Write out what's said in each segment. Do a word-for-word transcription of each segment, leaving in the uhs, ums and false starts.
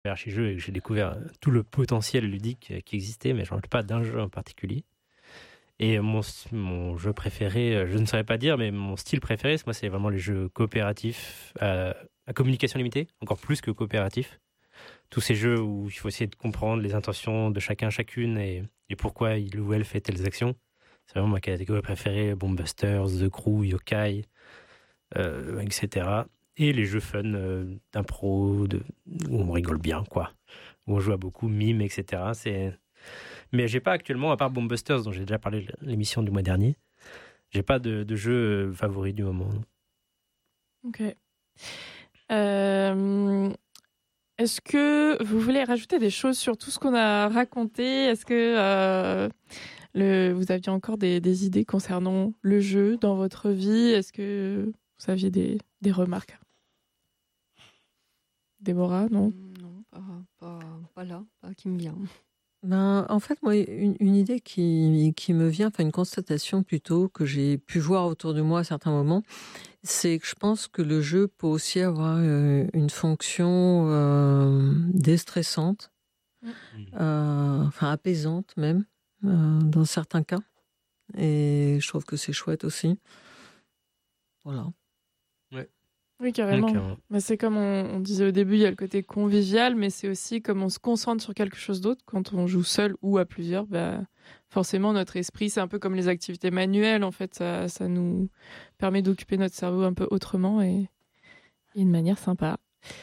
Archijeux et que j'ai découvert tout le potentiel ludique qui existait, mais je ne me rappelle pas d'un jeu en particulier. Et mon, mon jeu préféré, je ne saurais pas dire, mais mon style préféré, moi, c'est vraiment les jeux coopératifs à, à communication limitée, encore plus que coopératifs. Tous ces jeux où il faut essayer de comprendre les intentions de chacun, chacune, et, et pourquoi il ou elle fait telles actions. C'est vraiment ma catégorie préférée, Bombbusters, The Crew, Yokai, euh, et cetera. Et les jeux fun euh, d'impro, de, où on rigole bien, quoi. Où on joue à beaucoup, mime, et cetera. C'est... Mais j'ai pas actuellement, à part Bombbusters, dont j'ai déjà parlé de l'émission du mois dernier, j'ai pas de, de jeu euh, favori du moment. Ok. Euh, est-ce que vous voulez rajouter des choses sur tout ce qu'on a raconté ? Est-ce que euh, le, vous aviez encore des, des idées concernant le jeu dans votre vie ? Est-ce que vous aviez des, des remarques ? Déborah, non ? Non, pas, pas, pas là, pas qui me vient. Ben, en fait, moi, une, une idée qui, qui me vient, enfin une constatation plutôt, que j'ai pu voir autour de moi à certains moments, c'est que je pense que le jeu peut aussi avoir euh, une fonction euh, déstressante, mmh. euh, enfin apaisante même, euh, dans certains cas. Et je trouve que c'est chouette aussi. Voilà. Oui, carrément. Okay. Mais c'est comme on, on disait au début, il y a le côté convivial, mais c'est aussi comme on se concentre sur quelque chose d'autre. Quand on joue seul ou à plusieurs, bah, forcément, notre esprit, c'est un peu comme les activités manuelles. En fait, ça, ça nous permet d'occuper notre cerveau un peu autrement et, et de manière sympa.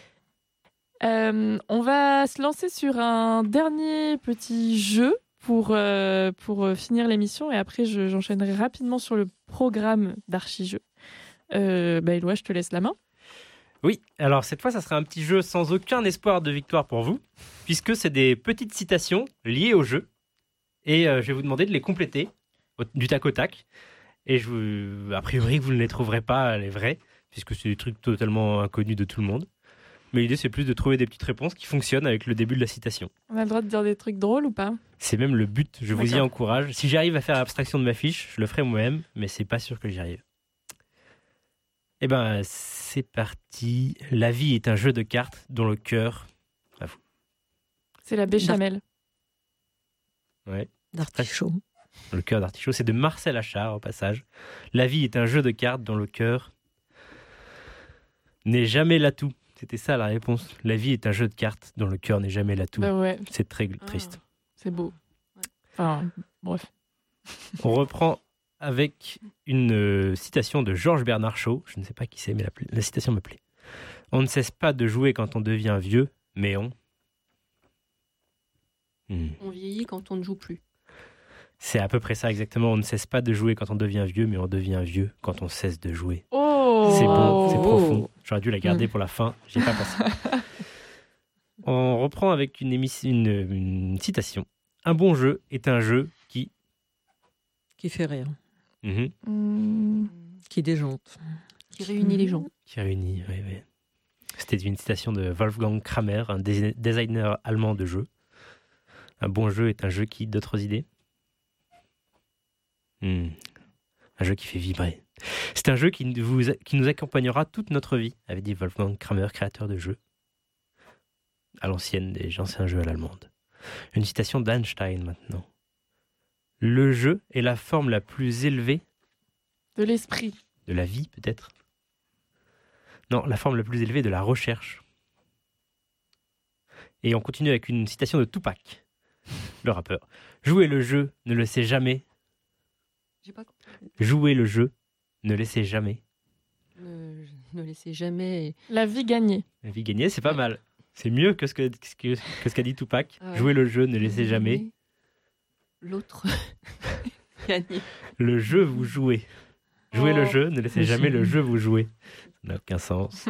Euh, on va se lancer sur un dernier petit jeu pour, euh, pour finir l'émission. Et après, je, j'enchaînerai rapidement sur le programme d'Archijeux. Euh, bah, Éloi, je te laisse la main. Oui, alors cette fois, ça sera un petit jeu sans aucun espoir de victoire pour vous, puisque c'est des petites citations liées au jeu. Et euh, je vais vous demander de les compléter au, du tac au tac. Et je vous, a priori, vous ne les trouverez pas les vraies, puisque c'est des trucs totalement inconnus de tout le monde. Mais l'idée, c'est plus de trouver des petites réponses qui fonctionnent avec le début de la citation. On a le droit de dire des trucs drôles ou pas ? C'est même le but, je D'accord. vous y encourage. Si j'arrive à faire abstraction de ma fiche, je le ferai moi-même, mais c'est pas sûr que j'y arrive. Eh ben, c'est parti. La vie est un jeu de cartes dont le cœur... À vous. C'est la béchamel. Ouais. D'artichaut. Le cœur d'artichaut, c'est de Marcel Achard, au passage. La vie est un jeu de cartes dont le cœur n'est jamais l'atout. C'était ça la réponse. La vie est un jeu de cartes dont le cœur n'est jamais l'atout. Bah ouais. C'est très triste. Ah, c'est beau. Ouais. Enfin, bref. On reprend avec une euh, citation de Georges Bernard Shaw. Je ne sais pas qui c'est, mais la, la citation me plaît. On ne cesse pas de jouer quand on devient vieux, mais on... Hmm. On vieillit quand on ne joue plus. C'est à peu près ça, exactement. On ne cesse pas de jouer quand on devient vieux, mais on devient vieux quand on cesse de jouer. Oh, c'est beau, c'est profond. J'aurais dû la garder mmh. pour la fin. J'y ai pas pensé. On reprend avec une, émiss- une, une citation. Un bon jeu est un jeu qui... Qui fait rire. Mmh. Mmh. Qui déjante. Qui réunit les gens. Qui réunit, oui, oui. C'était une citation de Wolfgang Kramer, un dé- designer allemand de jeux. Un bon jeu est un jeu qui... D'autres idées ? Mmh. Un jeu qui fait vibrer. C'est un jeu qui, vous, qui nous accompagnera toute notre vie, avait dit Wolfgang Kramer, créateur de jeux. À l'ancienne, des anciens jeux à l'allemande. Une citation d'Einstein maintenant. Le jeu est la forme la plus élevée... De l'esprit. De la vie, peut-être ? Non, la forme la plus élevée de la recherche. Et on continue avec une citation de Tupac, le rappeur. Jouer le jeu, ne le sait jamais. J'ai pas compris. Jouer le jeu, ne laissez jamais. Ne, ne laissez jamais... La vie gagnée. La vie gagnée, c'est pas ouais. mal. C'est mieux que ce, que, que, que ce qu'a dit Tupac. Ah ouais. Jouer le jeu, ne laissez mmh. jamais. L'autre gagner. Le jeu, vous jouez. Jouez oh. le jeu, ne laissez jamais le jeu vous jouer. Ça n'a aucun sens.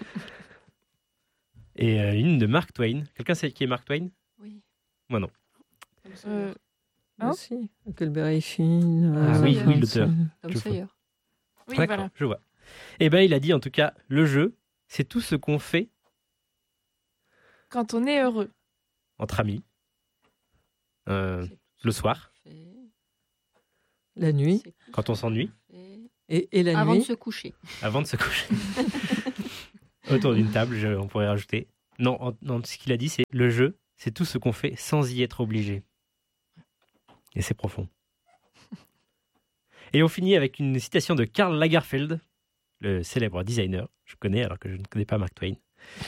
Et euh, une de Mark Twain. Quelqu'un sait qui est Mark Twain ? Oui. Moi non. Euh... Hein aussi, Huckleberry Finn. Ah euh, oui, oui, l'auteur. Tom Sawyer. Oui, D'accord, voilà. Je vois. Eh bien, il a dit en tout cas, le jeu, c'est tout ce qu'on fait quand on est heureux. Entre amis. Euh, le soir. La nuit. Quand on s'ennuie. Et, et la Avant nuit. de se coucher. Avant de se coucher. Autour d'une table, je, on pourrait rajouter. Non, en, non, ce qu'il a dit, c'est le jeu, c'est tout ce qu'on fait sans y être obligé. Et c'est profond. Et on finit avec une citation de Karl Lagerfeld, le célèbre designer. Je connais alors que je ne connais pas Mark Twain.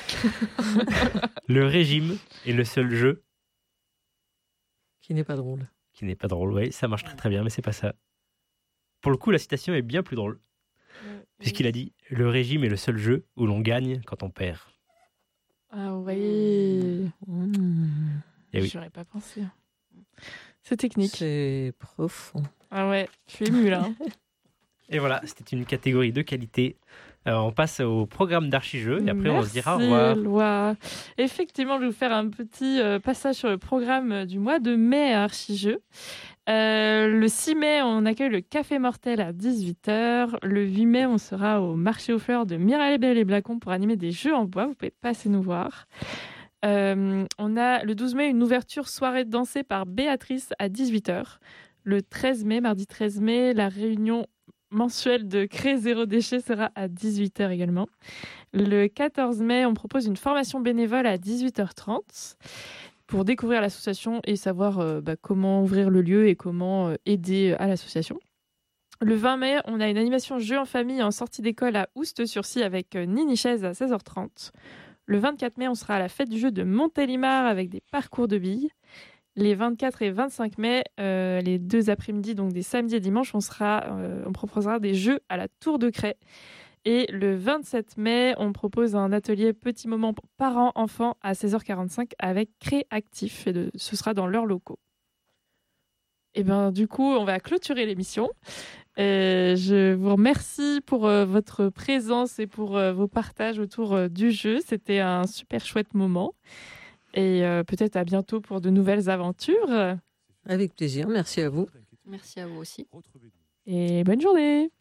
Le régime est le seul jeu qui n'est pas drôle. Qui n'est pas drôle, oui, ça marche très très bien, mais c'est pas ça. Pour le coup, la citation est bien plus drôle. Ouais, puisqu'il a dit « Le régime est le seul jeu où l'on gagne quand on perd ». Ah oui. Mmh. Et oui. Je n'aurais pas pensé. C'est technique. C'est profond. Ah ouais, je suis émue là. Et voilà, c'était une catégorie de qualité. Alors, on passe au programme d'Archijeux et après Merci, on se dira au revoir. Loi. Effectivement, je vais vous faire un petit euh, passage sur le programme du mois de mai à Archijeux. Euh, le six mai, on accueille le Café Mortel à dix-huit heures. Le huit mai, on sera au marché aux fleurs de Miralles et Blacon pour animer des jeux en bois. Vous pouvez passer nous voir. Euh, on a le douze mai une ouverture soirée dansée par Béatrice à dix-huit heures. Le treize mai, mardi treize mai, la réunion mensuelle de Cré Zéro Déchet sera à dix-huit heures également. Le quatorze mai, on propose une formation bénévole à dix-huit heures trente pour découvrir l'association et savoir euh, bah, comment ouvrir le lieu et comment euh, aider à l'association. Le vingt mai, on a une animation jeu en famille en sortie d'école à Oust-sur-Scie avec euh, Nini Chaise à seize heures trente. Le vingt-quatre mai, on sera à la fête du jeu de Montélimar avec des parcours de billes. Les vingt-quatre et vingt-cinq mai, euh, les deux après-midi, donc des samedis et dimanches, on, sera, euh, on proposera des jeux à la Tour de Cray. Et le vingt-sept mai, on propose un atelier Petit Moment parents-enfants à seize heures quarante-cinq avec Créactif. Et de, ce sera dans leurs locaux. Et bien, du coup, on va clôturer l'émission. Et je vous remercie pour euh, votre présence et pour euh, vos partages autour euh, du jeu. C'était un super chouette moment. Et euh, peut-être à bientôt pour de nouvelles aventures. Avec plaisir, merci à vous. Merci à vous aussi. Et bonne journée.